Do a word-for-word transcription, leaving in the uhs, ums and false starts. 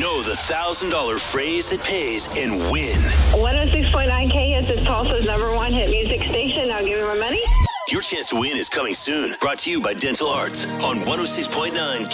Know the one thousand dollars phrase that pays and win. one oh six point nine K is Tulsa's number one hit music station. Now give me my money. Your chance to win is coming soon. Brought to you by Dental Arts on one oh six point nine